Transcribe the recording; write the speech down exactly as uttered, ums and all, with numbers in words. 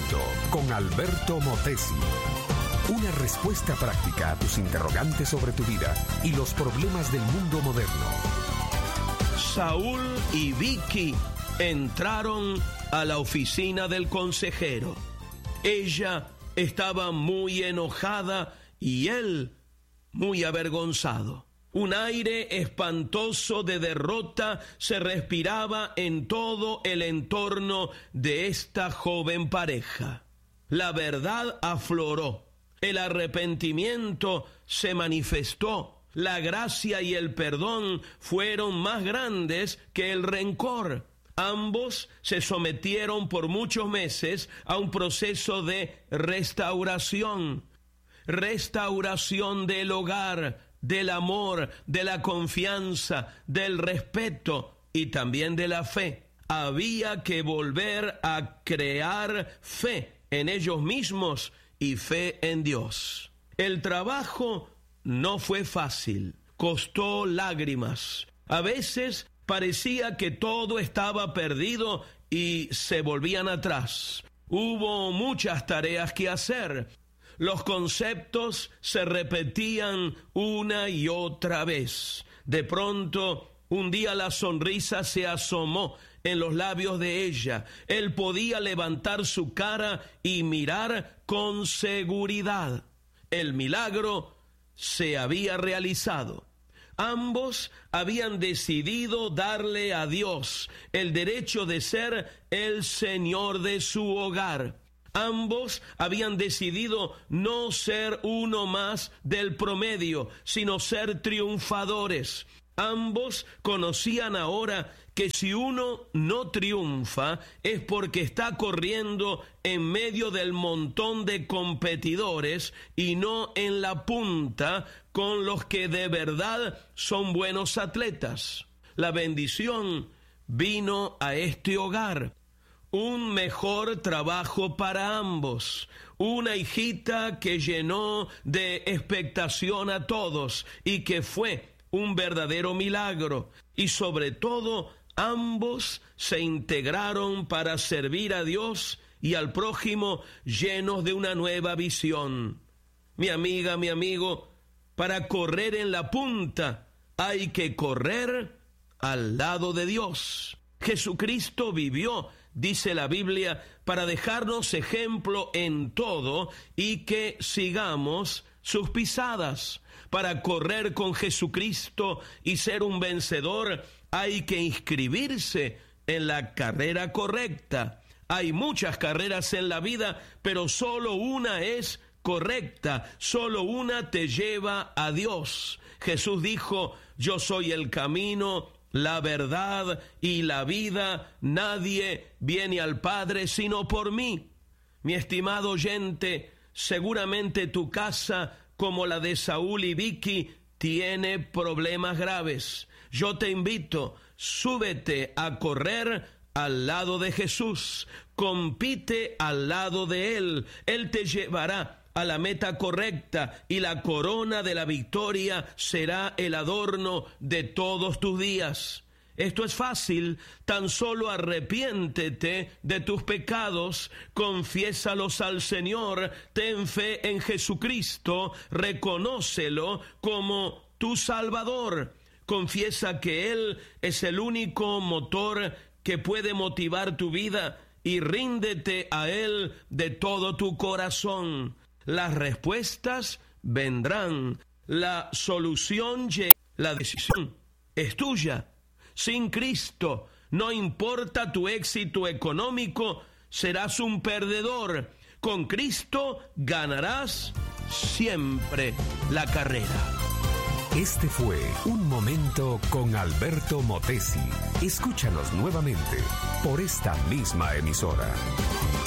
momento con Alberto Motesi. Una respuesta práctica a tus interrogantes sobre tu vida y los problemas del mundo moderno. Saúl y Vicky entraron a la oficina del consejero. Ella estaba muy enojada y él muy avergonzado. Un aire espantoso de derrota se respiraba en todo el entorno de esta joven pareja. La verdad afloró, el arrepentimiento se manifestó, la gracia y el perdón fueron más grandes que el rencor. Ambos se sometieron por muchos meses a un proceso de restauración, restauración del hogar, del amor, de la confianza, del respeto y también de la fe. Había que volver a crear fe en ellos mismos y fe en Dios. El trabajo no fue fácil, costó lágrimas. A veces parecía que todo estaba perdido y se volvían atrás. Hubo muchas tareas que hacer. Los conceptos se repetían una y otra vez. De pronto, un día la sonrisa se asomó en los labios de ella. Él podía levantar su cara y mirar con seguridad. El milagro se había realizado. Ambos habían decidido darle a Dios el derecho de ser el Señor de su hogar. Ambos habían decidido no ser uno más del promedio, sino ser triunfadores. Ambos conocían ahora que si uno no triunfa es porque está corriendo en medio del montón de competidores y no en la punta con los que de verdad son buenos atletas. La bendición vino a este hogar. Un mejor trabajo para ambos, una hijita que llenó de expectación a todos y que fue un verdadero milagro. Y sobre todo, ambos se integraron para servir a Dios y al prójimo llenos de una nueva visión. Mi amiga, mi amigo, para correr en la punta hay que correr al lado de Dios. Jesucristo vivió, dice la Biblia, para dejarnos ejemplo en todo y que sigamos sus pisadas. Para correr con Jesucristo y ser un vencedor hay que inscribirse en la carrera correcta. Hay muchas carreras en la vida, pero solo una es correcta, solo una te lleva a Dios. Jesús dijo: yo soy el camino, la verdad y la vida. Nadie viene al Padre sino por mí. Mi estimado oyente, seguramente tu casa, como la de Saúl y Vicky, tiene problemas graves. Yo te invito, súbete a correr al lado de Jesús. Compite al lado de Él. Él te llevará a la meta correcta y la corona de la victoria será el adorno de todos tus días. Esto es fácil, tan solo arrepiéntete de tus pecados, confiésalos al Señor, ten fe en Jesucristo, reconócelo como tu Salvador. Confiesa que Él es el único motor que puede motivar tu vida y ríndete a Él de todo tu corazón. Las respuestas vendrán, la solución llega, la decisión es tuya. Sin Cristo, no importa tu éxito económico, serás un perdedor. Con Cristo ganarás siempre la carrera. Este fue Un Momento con Alberto Motesi. Escúchanos nuevamente por esta misma emisora.